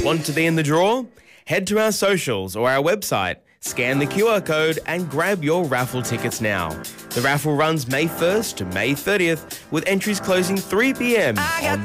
Want to be in the draw? Head to our socials or our website, scan the QR code and grab your raffle tickets now. The raffle runs May 1st to May 30th with entries closing 3 p.m. on